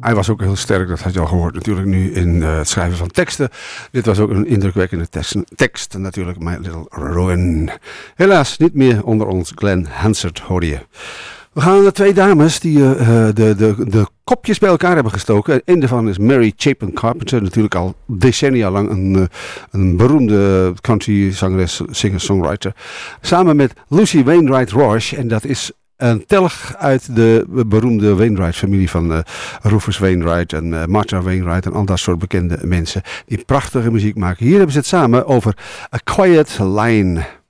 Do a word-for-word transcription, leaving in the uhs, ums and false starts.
hij was ook heel sterk, dat had je al gehoord natuurlijk nu in uh, het schrijven van teksten. Dit was ook een indrukwekkende tekst, tekst natuurlijk, My Little Ruin. Helaas niet meer onder ons, Glenn Hansard hoorde je. We gaan naar twee dames die uh, de, de, de kopjes bij elkaar hebben gestoken. Een daarvan is Mary Chapin Carpenter, natuurlijk al decennia lang een, een beroemde country zangeres, singer-songwriter. Samen met Lucy Wainwright Roche, en dat is een telg uit de beroemde Wainwright-familie van uh, Rufus Wainwright en uh, Martha Wainwright en al dat soort bekende mensen die prachtige muziek maken. Hier hebben ze het samen over A Quiet Line.